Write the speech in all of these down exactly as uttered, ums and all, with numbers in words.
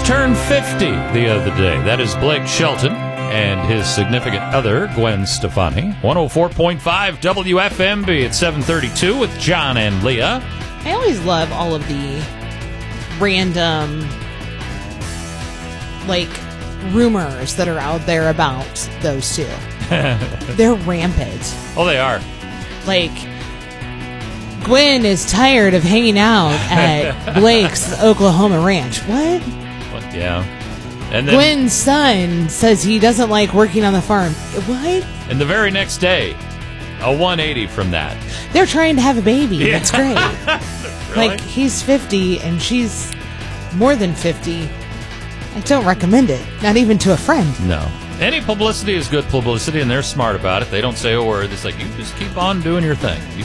turned fifty the other day. That is Blake Shelton and his significant other, Gwen Stefani. one oh four point five W F M B at seven thirty-two with John and Leah. I always love all of the random, like, rumors that are out there about those two. They're rampant. Oh, they are. Like, Gwen is tired of hanging out at Blake's Oklahoma ranch. What? What? Yeah. And then, Gwen's son says he doesn't like working on the farm. What? And the very next day, a one eighty from that. They're trying to have a baby. Yeah. That's great. Really? Like, he's fifty and she's more than fifty. I don't recommend it. Not even to a friend. No. Any publicity is good publicity, and they're smart about it. They don't say a word. It's like, you just keep on doing your thing. You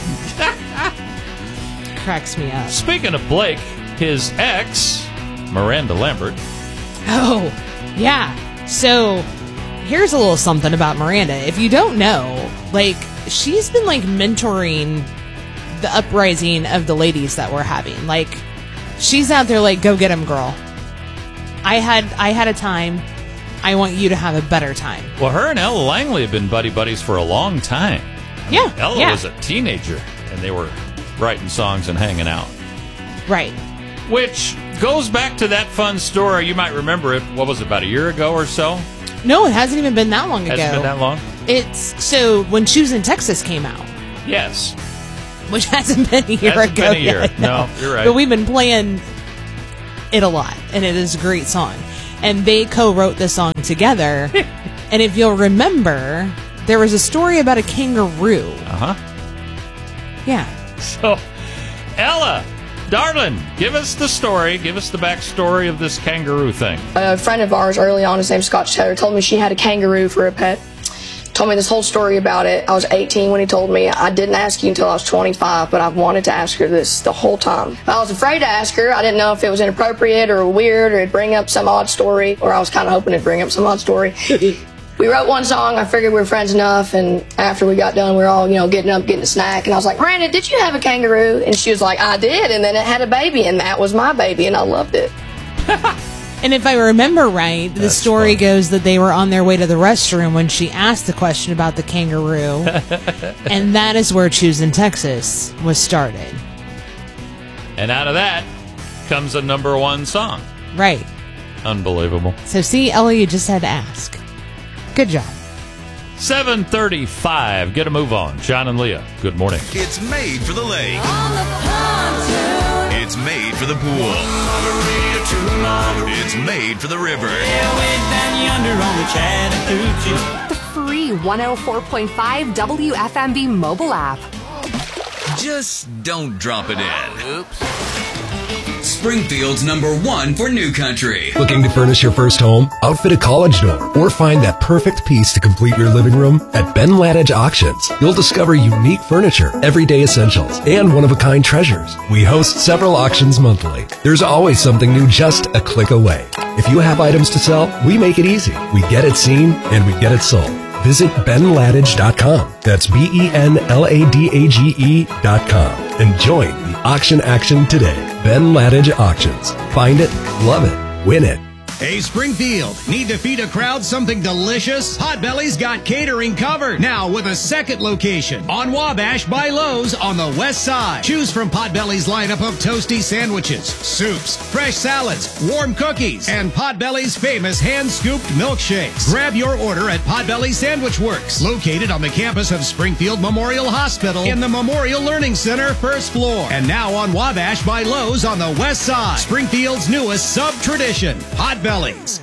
Cracks me up. Speaking of Blake, his ex, Miranda Lambert. Oh, yeah. So, here's a little something about Miranda. If you don't know, like, she's been, like, mentoring the uprising of the ladies that we're having. Like, she's out there like, go get 'em, girl. I had I had a time. I want you to have a better time. Well, her and Ella Langley have been buddy-buddies for a long time. I mean, Yeah, Ella yeah. was a teenager, and they were writing songs and hanging out. Right. Which goes back to that fun story. You might remember it, what was it, about a year ago or so? No, it hasn't even been that long ago. Hasn't been that long? It's, so, when Choosing Texas came out, Yes. which hasn't been a year Hasn't ago been a year. yet, No, you're right. But we've been playing it a lot, and it is a great song. And they co-wrote this song together. And if you'll remember, there was a story about a kangaroo. Uh-huh. Yeah. So, Ella, darling, give us the story. Give us the backstory of this kangaroo thing. A friend of ours early on, his name's Scott Taylor, told me she had a kangaroo for a pet. Told me this whole story about it. I was eighteen when he told me. I didn't ask you until I was twenty-five, but I've wanted to ask her this the whole time. I was afraid to ask her. I didn't know if it was inappropriate or weird or it'd bring up some odd story, or I was kind of hoping it'd bring up some odd story. We wrote one song. I figured we were friends enough, and after we got done, we were all, you know, getting up, getting a snack, and I was like, Miranda, did you have a kangaroo? And she was like, I did, and then it had a baby, and that was my baby, and I loved it. And if I remember right, the That's story fun. goes that they were on their way to the restroom when she asked the question about the kangaroo. And that is where Choosing Texas was started. And out of that comes a number one song. Right. Unbelievable. So see, Ella, you just had to ask. Good job. seven thirty-five. Get a move on. John and Leah, good morning. It's made for the lake. It's made for the pool. It's made for the river. The free one oh four point five W F M B mobile app. Just don't drop it in. Oops. Springfield's number one for new country. Looking to furnish your first home, outfit a college dorm, or find that perfect piece to complete your living room? At Ben Ladage Auctions, you'll discover unique furniture, everyday essentials, and one-of-a-kind treasures. We host several auctions monthly. There's always something new just a click away. If you have items to sell, we make it easy. We get it seen, and we get it sold. Visit Ben Ladage dot com. That's B E N L A D A G E dot com. And join the auction action today. Ben Ladage Auctions. Find it, love it, win it. Hey, Springfield, need to feed a crowd something delicious? Potbelly's got catering covered. Now with a second location on Wabash by Lowe's on the west side. Choose from Potbelly's lineup of toasty sandwiches, soups, fresh salads, warm cookies, and Potbelly's famous hand-scooped milkshakes. Grab your order at Potbelly Sandwich Works, located on the campus of Springfield Memorial Hospital in the Memorial Learning Center, first floor. And now on Wabash by Lowe's on the west side. Springfield's newest sub-tradition, Potbelly's.